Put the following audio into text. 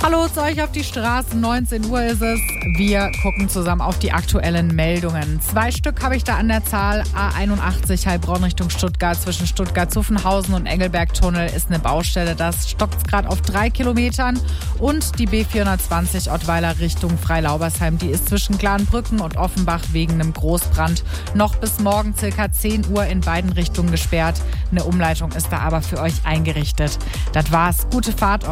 Hallo zu euch auf die Straße, 19 Uhr ist es. Wir gucken zusammen auf die aktuellen Meldungen. 2 Stück habe ich da an der Zahl. A81 Heilbronn Richtung Stuttgart, zwischen Stuttgart-Zuffenhausen und Engelberg-Tunnel ist eine Baustelle. Das stockt gerade auf 3 Kilometern. Und die B420 Ottweiler Richtung Freilaubersheim, die ist zwischen Glanbrücken und Offenbach wegen einem Großbrand noch bis morgen ca. 10 Uhr in beiden Richtungen gesperrt. Eine Umleitung ist da aber für euch eingerichtet. Das war's. Gute Fahrt.